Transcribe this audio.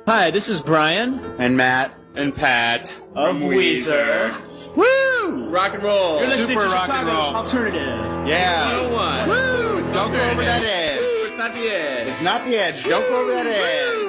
Hi, this is Brian And Matt. And Pat. of Weezer. Woo! Rock and roll. You're listening Super to rock and Chicago's roll. Alternative. Yeah. 101. Woo! Don't go over that edge. Woo, it's not the edge. It's not the edge. Don't go over that edge.